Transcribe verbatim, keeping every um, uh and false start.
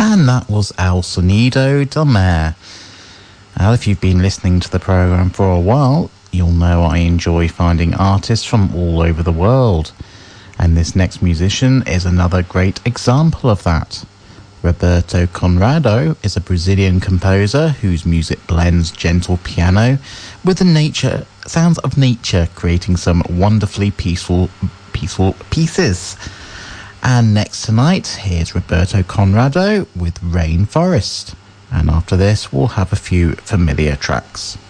And that was El Sonido del Mar. Now, if you've been listening to the programme for a while, you'll know I enjoy finding artists from all over the world. And this next musician is another great example of that. Roberto Conrado is a Brazilian composer whose music blends gentle piano with the nature sounds of nature, creating some wonderfully peaceful, peaceful pieces. And next tonight, here's Roberto Conrado with Rainforest. And after this, we'll have a few familiar tracks.